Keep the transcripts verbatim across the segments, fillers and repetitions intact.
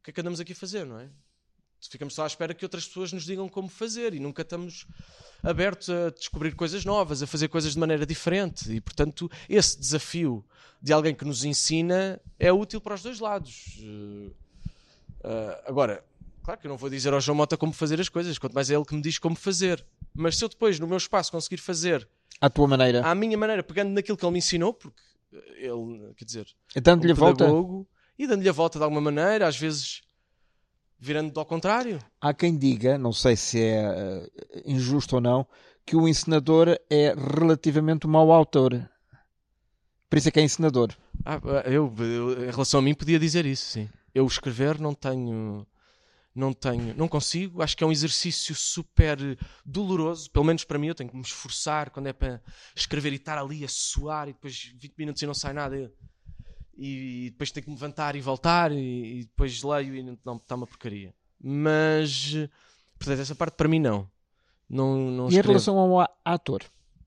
que é que andamos aqui a fazer, não é? Ficamos só à espera que outras pessoas nos digam como fazer e nunca estamos abertos a descobrir coisas novas, a fazer coisas de maneira diferente. E, portanto, esse desafio de alguém que nos ensina é útil para os dois lados. Uh, uh, agora, claro que eu não vou dizer ao João Mota como fazer as coisas, quanto mais é ele que me diz como fazer. Mas se eu depois, no meu espaço, conseguir fazer à tua maneira, à minha maneira, pegando naquilo que ele me ensinou, porque ele, quer dizer, dando-lhe um a volta e dando-lhe a volta de alguma maneira, às vezes virando ao contrário. Há quem diga, não sei se é uh, injusto ou não, que o encenador é relativamente um mau autor. Por isso é que é encenador. Ah, eu, eu, em relação a mim, podia dizer isso, sim. Eu escrever não tenho... Não tenho, não consigo, acho que é um exercício super doloroso, pelo menos para mim. Eu tenho que me esforçar quando é para escrever e estar ali a suar e depois vinte minutos e não sai nada e, e depois tenho que me levantar e voltar e, e depois leio e não está uma porcaria. Mas, portanto, essa parte para mim não, não, não E escrevo. em relação ao ator?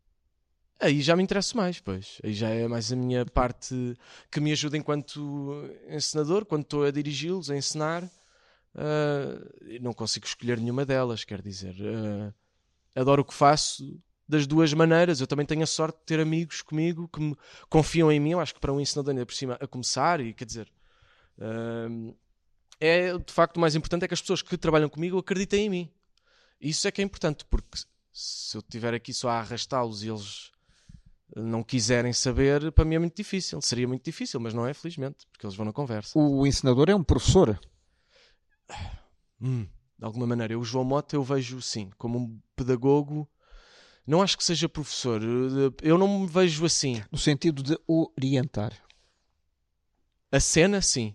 Aí já me interessa mais, pois. Aí já é mais a minha parte que me ajuda enquanto encenador, quando estou a dirigi-los, a encenar. Uh, não consigo escolher nenhuma delas, quer dizer, uh, adoro o que faço das duas maneiras. Eu também tenho a sorte de ter amigos comigo que me confiam em mim. Eu acho que para um ensinador ainda por cima a começar, e quer dizer, uh, é de facto o mais importante é que as pessoas que trabalham comigo acreditem em mim. Isso é que é importante, porque se eu estiver aqui só a arrastá-los e eles não quiserem saber, para mim é muito difícil. Seria muito difícil, mas não é, felizmente, porque eles vão na conversa. O ensinador é um professor? Hum, de alguma maneira, eu, o João Mota, eu vejo sim como um pedagogo. Não acho que seja professor, eu não me vejo assim. No sentido de orientar. A cena, sim.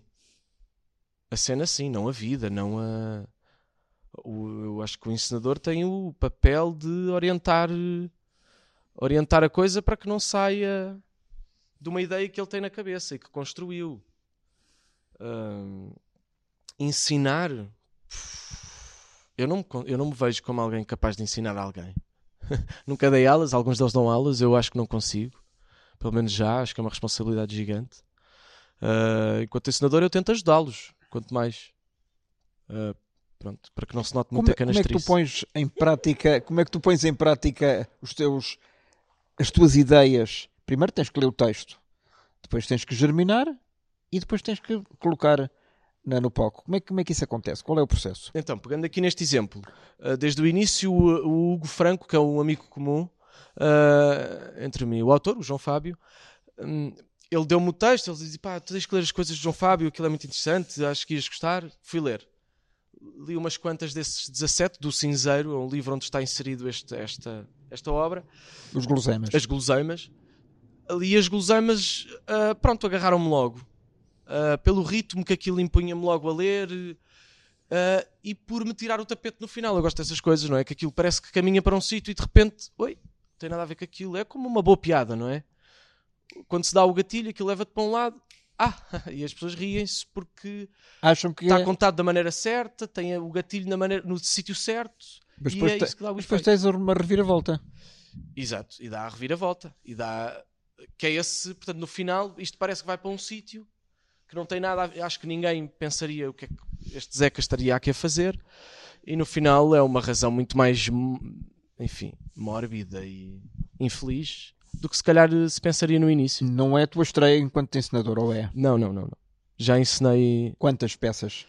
A cena, sim, não a vida, não a... O, eu acho que o ensinador tem o papel de orientar, orientar a coisa para que não saia de uma ideia que ele tem na cabeça e que construiu. Hum, ensinar... Eu não, me, eu não me vejo como alguém capaz de ensinar a alguém. Nunca dei aulas, alguns deles dão aulas, eu acho que não consigo. Pelo menos já, acho que é uma responsabilidade gigante. Uh, enquanto ensinador eu tento ajudá-los, quanto mais. Uh, pronto, para que não se note muita como, como é que tu pões em prática, como é que tu pões em prática os teus, as tuas ideias? Primeiro tens que ler o texto, depois tens que germinar e depois tens que colocar no palco. Como é, como é que isso acontece? Qual é o processo? Então, pegando aqui neste exemplo, desde o início o, o Hugo Franco, que é um amigo comum uh, entre mim e o autor, o João Fábio, um, ele deu-me o texto, ele disse, pá, tu tens que ler as coisas do João Fábio, aquilo é muito interessante, acho que ias gostar. Fui ler. Li umas quantas desses dezassete, do Cinzeiro, é um livro onde está inserido este, esta, esta obra. Os guloseimas. As guloseimas. Ali as guloseimas, uh, pronto, agarraram-me logo. Uh, pelo ritmo que aquilo impunha-me logo a ler uh, e por me tirar o tapete no final. Eu gosto dessas coisas, não é? Que aquilo parece que caminha para um sítio e de repente, oi, não tem nada a ver com aquilo. É como uma boa piada, não é? Quando se dá o gatilho, aquilo leva-te para um lado, ah, e as pessoas riem-se porque acham que está é... contado da maneira certa, tem o gatilho na maneira, no sítio certo, mas e depois, é te... isso que dá o mas depois efeito. Tens uma reviravolta. Exato, e dá a reviravolta, e dá, que é esse, portanto, no final, isto parece que vai para um sítio que não tem nada a ver, acho que ninguém pensaria o que é que este Zeca estaria aqui a fazer, e no final é uma razão muito mais, enfim, mórbida e infeliz do que se calhar se pensaria no início. Não é a tua estreia enquanto ensinador, ou é? Não, não, não, não. Já ensinei... Quantas peças?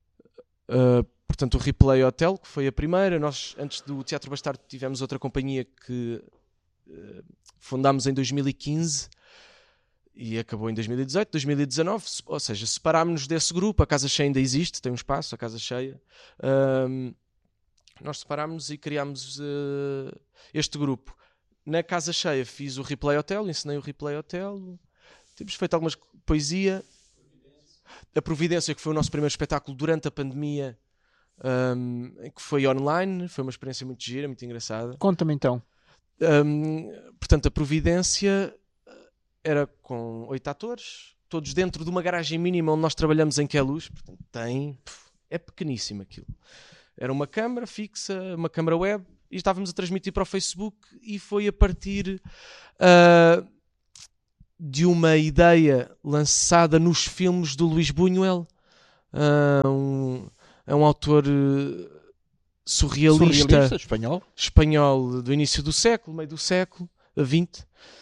Uh, portanto, o Replay Hotel, que foi a primeira. Nós, antes do Teatro Bastardo, tivemos outra companhia que uh, fundámos em dois mil e quinze e acabou em dois mil e dezoito, dois mil e dezanove, ou seja, separámos-nos desse grupo. A Casa Cheia ainda existe, tem um espaço, a Casa Cheia. Uh, nós separámos-nos e criámos uh, este grupo. Na Casa Cheia fiz o Replay Hotel, ensinei o Replay Hotel, temos feito algumas poesia. A Providência, que foi o nosso primeiro espetáculo durante a pandemia, um, que foi online, foi uma experiência muito gira, muito engraçada. Conta-me então. Um, portanto, a Providência era com oito atores, todos dentro de uma garagem mínima onde nós trabalhamos em Queluz. Portanto, tem... é pequeníssimo aquilo. Era uma câmara fixa, uma câmara web, e estávamos a transmitir para o Facebook, e foi a partir uh, de uma ideia lançada nos filmes do Luís Buñuel, Uh, um, é um autor uh, surrealista, Surrealista, espanhol. espanhol do início do século, meio do século vinte.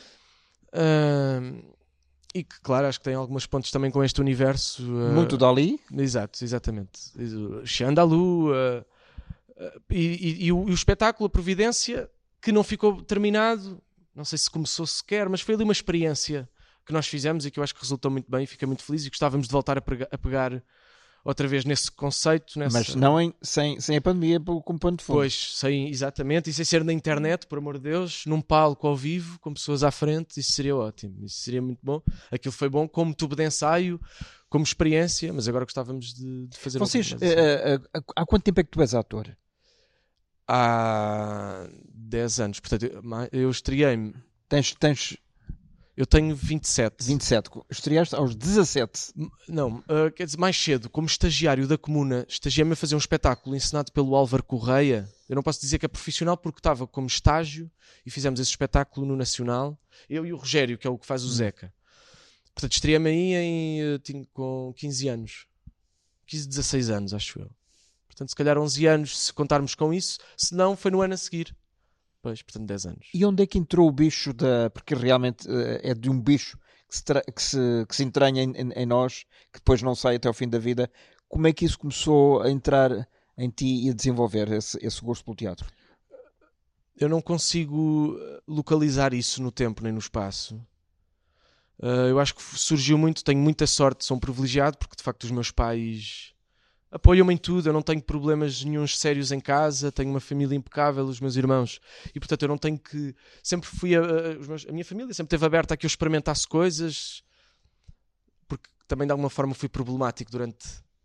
Uh, e que, claro, acho que tem algumas pontes também com este universo. Uh, Muito Dalí. Exato, exatamente. Xandalu. Uh, uh, e, e, e, o, e o espetáculo, a Providência, que não ficou terminado, não sei se começou sequer, mas foi ali uma experiência que nós fizemos e que eu acho que resultou muito bem e fiquei muito feliz e gostávamos de voltar a, prega, a pegar outra vez nesse conceito. Nessa... Mas não em, sem, sem a pandemia como pano de fundo. Pois, sem, exatamente, e sem ser na internet, por amor de Deus, num palco ao vivo, com pessoas à frente, isso seria ótimo, isso seria muito bom. Aquilo foi bom como tubo de ensaio, como experiência, mas agora gostávamos de, de fazer... Vocês, um uh, há quanto tempo é que tu és ator? Há dez anos, portanto, eu, eu estreiei-me... Tens... tens... Eu tenho vinte e sete. vinte e sete. Estreaste aos dezassete. Não, uh, quer dizer, mais cedo, como estagiário da Comuna, estagiei-me a fazer um espetáculo encenado pelo Álvaro Correia. Eu não posso dizer que é profissional porque estava como estágio e fizemos esse espetáculo no Nacional. Eu e o Rogério, que é o que faz o Zeca. Portanto, estreiei-me aí em, tinha, com quinze anos. quinze, dezasseis anos, acho eu. Portanto, se calhar onze anos, se contarmos com isso. Se não, foi no ano a seguir. Pois, portanto, dez anos. E onde é que entrou o bicho da... Porque realmente uh, é de um bicho que se, tra... que se, que se entranha em, em, em nós, que depois não sai até ao fim da vida. Como é que isso começou a entrar em ti e a desenvolver esse, esse gosto pelo teatro? Eu não consigo localizar isso no tempo nem no espaço. Uh, eu acho que surgiu muito, tenho muita sorte, sou um privilegiado, porque de facto os meus pais... apoiam-me em tudo, eu não tenho problemas nenhuns sérios em casa, tenho uma família impecável, os meus irmãos, e portanto eu não tenho que... Sempre fui, a, a, os meus, a minha família sempre esteve aberta a que eu experimentasse coisas, porque também de alguma forma fui problemático durante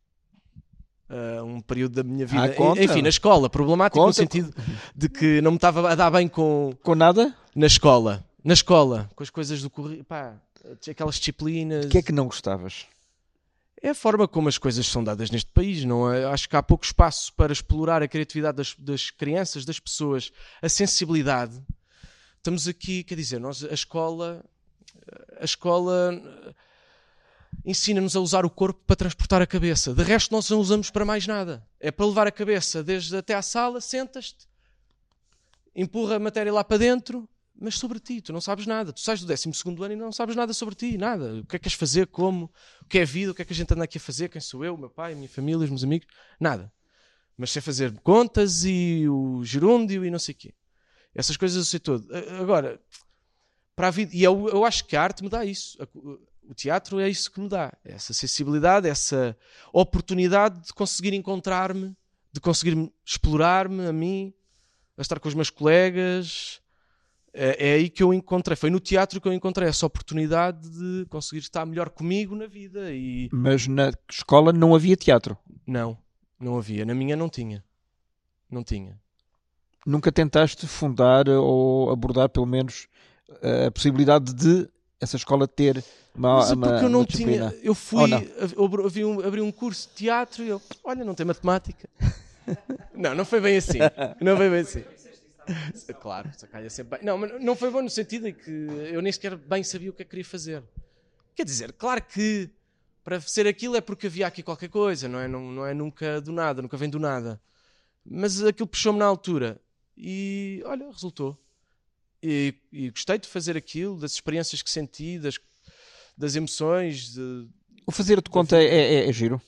uh, um período da minha vida. Ah, Enfim, na escola, problemático conta. No sentido de que não me estava a dar bem com... Com nada? Na escola, na escola, com as coisas do currículo, pá, aquelas disciplinas... O que é que não gostavas? É a forma como as coisas são dadas neste país, não é? Acho que há pouco espaço para explorar a criatividade das, das crianças, das pessoas, a sensibilidade. Estamos aqui, quer dizer, nós, a escola, a escola ensina-nos a usar o corpo para transportar a cabeça. De resto, nós não usamos para mais nada. É para levar a cabeça desde até à sala, sentas-te, empurra a matéria lá para dentro, mas sobre ti, tu não sabes nada. Tu sais do décimo segundo ano e não sabes nada sobre ti, nada. O que é que queres fazer, como, o que é a vida, o que é que a gente anda aqui a fazer, quem sou eu, o meu pai, a minha família, os meus amigos, nada. Mas sei fazer contas e o gerúndio e não sei o quê. Essas coisas eu sei todo. Agora, para a vida, e eu, eu acho que a arte me dá isso. O teatro é isso que me dá. Essa sensibilidade, essa oportunidade de conseguir encontrar-me, de conseguir explorar-me a mim, a estar com os meus colegas... É aí que eu encontrei, foi no teatro que eu encontrei essa oportunidade de conseguir estar melhor comigo na vida. E... Mas na escola não havia teatro? Não, não havia. Na minha não tinha. Não tinha. Nunca tentaste fundar ou abordar pelo menos a possibilidade de essa escola ter uma, Mas é uma, porque eu não uma disciplina? tinha. Eu fui, não? eu abri um, abri um curso de teatro e eu, olha, não tem matemática. Não, não foi bem assim. Não foi bem assim. Claro, calha sempre bem. Não, mas não foi bom no sentido em que eu nem sequer bem sabia o que é que queria fazer. Quer dizer, claro que para ser aquilo é porque havia aqui qualquer coisa, não é? Não, não é nunca do nada, nunca vem do nada. Mas aquilo puxou-me na altura e, olha, resultou. E, e gostei de fazer aquilo, das experiências que senti, das, das emoções. De, o fazer de conta é, é, é giro?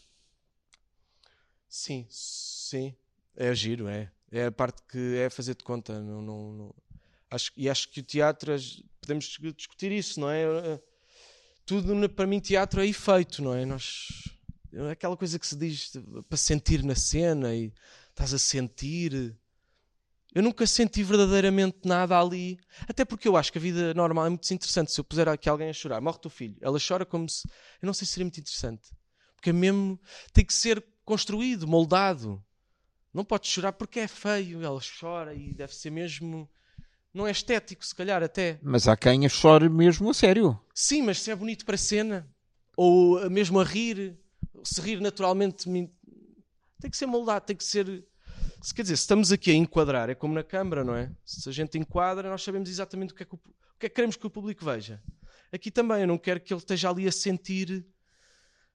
Sim, sim. É giro, é. É a parte que é fazer de conta. Não, não, não. Acho, e acho que o teatro, podemos discutir isso, não é? Tudo, para mim, teatro é efeito, não é? Nós, é aquela coisa que se diz para sentir na cena e estás a sentir. Eu nunca senti verdadeiramente nada ali. Até porque eu acho que a vida normal é muito interessante. Se eu puser aqui alguém a chorar, morre teu filho, ela chora como se... Eu não sei se seria muito interessante. Porque é mesmo... Tem que ser construído, moldado. Não pode chorar porque é feio. Ela chora e deve ser mesmo... Não é estético, se calhar, até. Mas há quem a chore mesmo a sério. Sim, mas se é bonito para a cena, ou mesmo a rir, se rir naturalmente, tem que ser moldado, tem que ser... Quer dizer, se estamos aqui a enquadrar, é como na câmara, não é? Se a gente enquadra, nós sabemos exatamente o que é que, o, o que, é que queremos que o público veja. Aqui também, eu não quero que ele esteja ali a sentir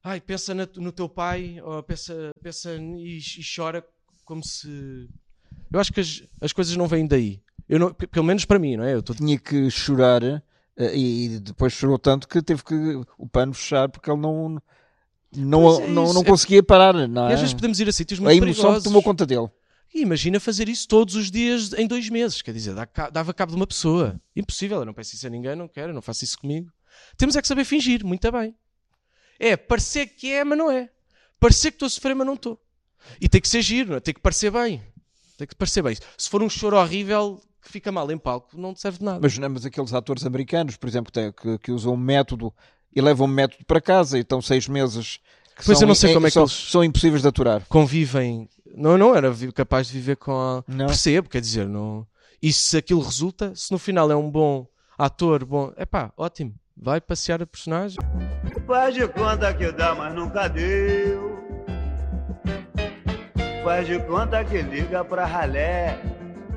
ai, pensa na, no teu pai, ou pensa, pensa e, e chora como se... Eu acho que as, as coisas não vêm daí. Eu não, p- pelo menos para mim, não é? Eu tô... Tinha que chorar eh, e depois chorou tanto que teve que o pano fechar porque ele não, Pois não, é não, isso. não É- conseguia parar, não e às vezes é? podemos ir a sítios A muito emoção perigosos. tomou conta dele. E imagina fazer isso todos os dias em dois meses. Quer dizer, dá ca- dava cabo de uma pessoa. Impossível. Eu não peço isso a ninguém, não quero, não faço isso comigo. Temos é que saber fingir, muito bem. É parecer que é, mas não é. Parecer que estou a sofrer, mas não estou. E tem que ser giro, não é? Tem que parecer bem. Tem que parecer bem. Se for um choro horrível que fica mal em palco, não serve de nada. Mas, não, mas aqueles atores americanos, por exemplo, que, têm- que, que usam um método e levam um método para casa e estão seis meses que Pois são, eu não sei é- como é que são, eles- são impossíveis de aturar. Convivem. Não, não era vi- capaz de viver com a... Não. Percebo, quer dizer, não... E se aquilo resulta, se no final é um bom ator, bom... Epá, ótimo. Vai passear a personagem. Faz de conta que dá, mas nunca deu. Faz de conta que liga pra ralé.